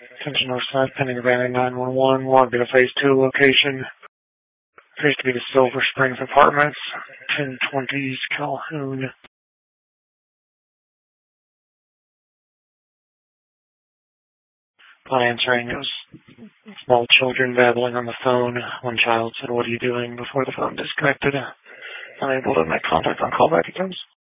Attention Northside, pending abandoned 911. Want to be the phase 2 location. Appears to be the Silver Springs Apartments, 1020 East Calhoun. Upon answering, it was small children babbling on the phone. One child said, "What are you doing?" before the phone disconnected. Unable to make contact on callback attempts.